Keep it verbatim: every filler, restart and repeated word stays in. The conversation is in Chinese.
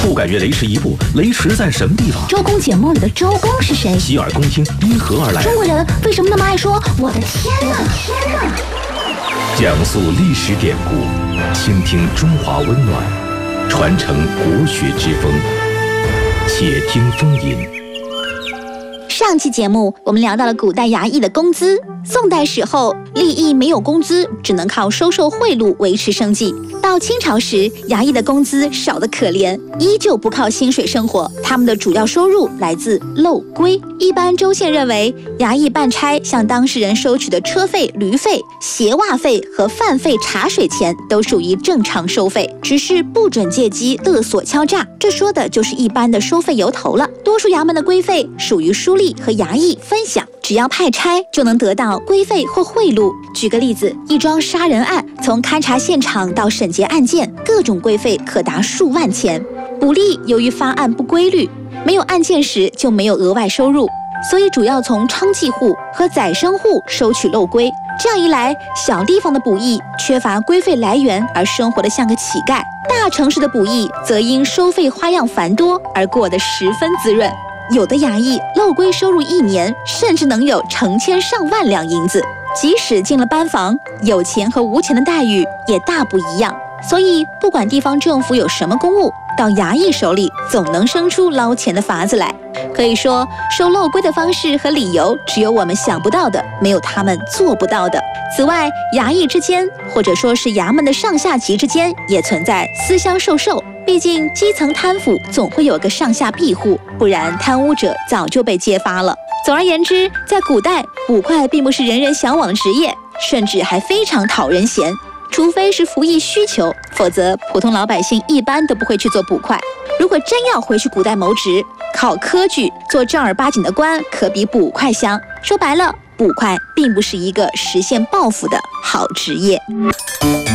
不敢越雷池一步，雷池在什么地方？ 周公解梦里的周公是谁？ 洗耳恭听，因何而来？ 中国人为什么那么爱说我的天哪？天哪！ 讲述历史典故，倾听中华温暖，传承国学之风。且听风吟。 上期节目我们聊到了古代衙役的工资。宋代时候，吏役没有工资，只能靠收受贿赂维持生计。到清朝时，衙役的工资少得可怜，依旧不靠薪水生活，他们的主要收入来自漏规。一般州县认为，衙役办差向当事人收取的车费、驴费、鞋袜费和饭费、茶水钱都属于正常收费，只是不准借机勒索敲诈，这说的就是一般的收费由头了。多数衙门的规费属于书吏和衙役分享，只要派差就能得到规费或贿赂。举个例子，一桩杀人案，从勘查现场到审结案件，各种规费可达数万钱。捕吏由于发案不规律，没有案件时就没有额外收入，所以主要从娼妓户和宰牲户收取漏规。这样一来，小地方的捕役缺乏规费来源而生活得像个乞丐，大城市的捕役则因收费花样繁多而过得十分滋润。有的衙役漏规收入一年甚至能有成千上万两银子，即使进了班房，有钱和无钱的待遇也大不一样。所以不管地方政府有什么公务，到衙役手里总能生出捞钱的法子来。可以说，收漏规的方式和理由只有我们想不到的，没有他们做不到的。此外，衙役之间或者说是衙门的上下级之间也存在私相授受，毕竟基层贪腐总会有个上下庇护，不然贪污者早就被揭发了。总而言之，在古代，捕快并不是人人向往的职业，甚至还非常讨人嫌。除非是服役需求，否则普通老百姓一般都不会去做捕快。如果真要回去古代谋职，靠科举做正儿八经的官，可比捕快香。说白了，捕快并不是一个实现抱负的好职业。